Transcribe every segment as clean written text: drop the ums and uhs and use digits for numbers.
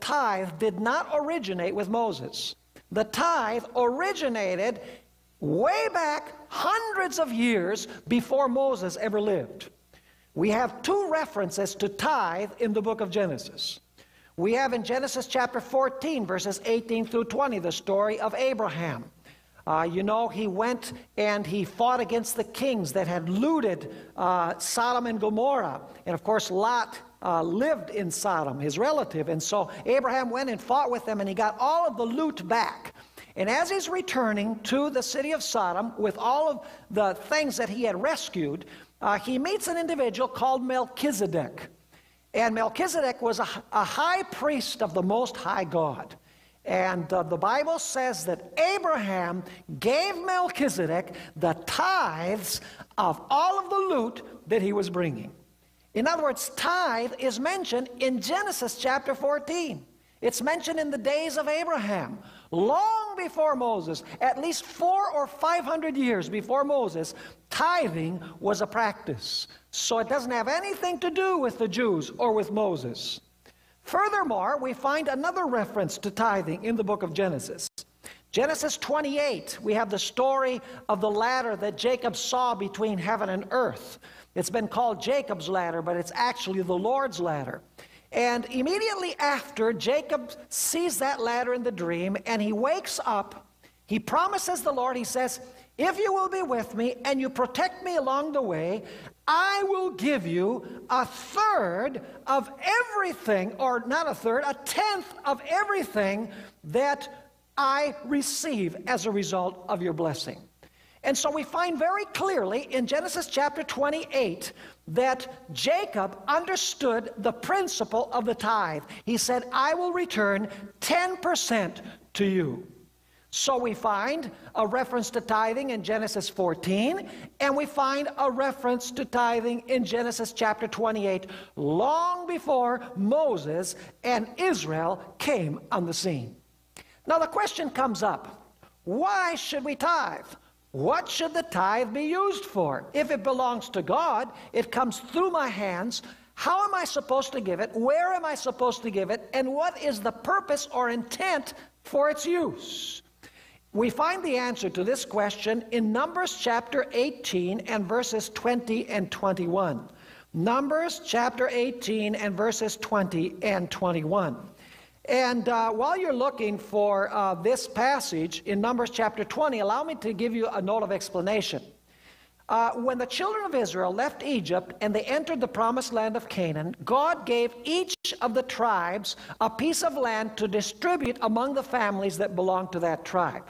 tithe did not originate with Moses. The tithe originated way back hundreds of years before Moses ever lived. We have two references to tithe in the book of Genesis. We have in Genesis chapter 14, verses 18 through 20, the story of Abraham. You know, he went and he fought against the kings that had looted Sodom and Gomorrah. And of course, Lot lived in Sodom, his relative. And so Abraham went and fought with them, and he got all of the loot back. And as he's returning to the city of Sodom with all of the things that he had rescued, he meets an individual called Melchizedek. And Melchizedek was a high priest of the Most High God. And the Bible says that Abraham gave Melchizedek the tithes of all of the loot that he was bringing. In other words, tithe is mentioned in Genesis chapter 14. It's mentioned in the days of Abraham. Long before Moses, at least 400 or 500 years before Moses, tithing was a practice. So it doesn't have anything to do with the Jews or with Moses. Furthermore, we find another reference to tithing in the book of Genesis. Genesis 28, we have the story of the ladder that Jacob saw between heaven and earth. It's been called Jacob's ladder, but it's actually the Lord's ladder. And immediately after, Jacob sees that ladder in the dream, and he wakes up. He promises the Lord, he says, "If you will be with me and you protect me along the way, I will give you a third of everything," or not a third, a tenth of everything that I receive as a result of your blessing. And so we find very clearly in Genesis chapter 28 that Jacob understood the principle of the tithe. He said, "I will return 10% to you." So we find a reference to tithing in Genesis 14, and we find a reference to tithing in Genesis chapter 28, long before Moses and Israel came on the scene. Now the question comes up, why should we tithe? What should the tithe be used for? If it belongs to God, it comes through my hands. How am I supposed to give it? Where am I supposed to give it? And what is the purpose or intent for its use? We find the answer to this question in Numbers chapter 18 and verses 20 and 21. Numbers chapter 18 and verses 20 and 21. And while you're looking for this passage in Numbers chapter 20, allow me to give you a note of explanation. When the children of Israel left Egypt and they entered the promised land of Canaan, God gave each of the tribes a piece of land to distribute among the families that belonged to that tribe.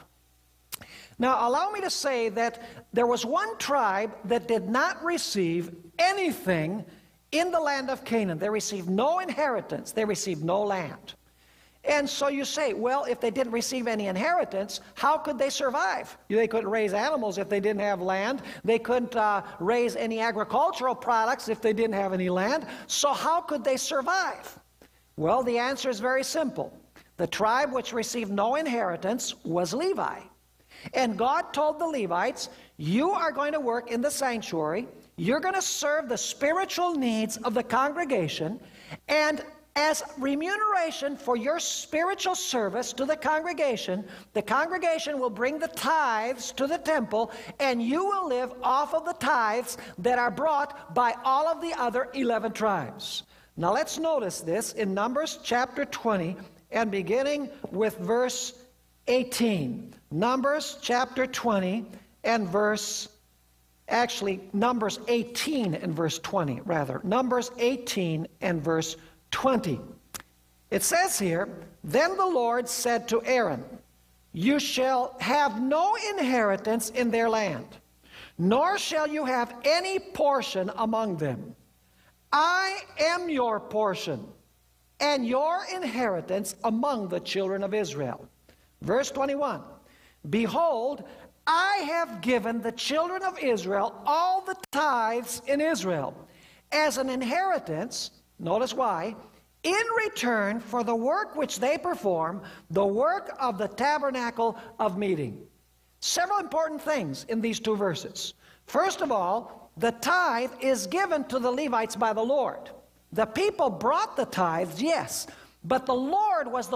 Now, allow me to say that there was one tribe that did not receive anything in the land of Canaan. They received no inheritance. They received no land. And so you say, well, if they didn't receive any inheritance, how could they survive? They couldn't raise animals if they didn't have land. They couldn't raise any agricultural products if they didn't have any land. So how could they survive? Well, the answer is very simple. The tribe which received no inheritance was Levi. And God told the Levites, you are going to work in the sanctuary. You're going to serve the spiritual needs of the congregation. And as remuneration for your spiritual service to the congregation will bring the tithes to the temple, and you will live off of the tithes that are brought by all of the other 11 tribes. Now let's notice this in Numbers chapter 20 and beginning with verse 18. Numbers chapter 20 and Numbers 18 and verse 20, rather. Numbers 18 and verse 20. It says here, then the Lord said to Aaron, you shall have no inheritance in their land, nor shall you have any portion among them. I am your portion and your inheritance among the children of Israel. Verse 21, behold, I have given the children of Israel all the tithes in Israel as an inheritance. Notice why. In return for the work which they perform, the work of the tabernacle of meeting. Several important things in these two verses. First of all, the tithe is given to the Levites by the Lord. The people brought the tithes, yes, But the Lord was the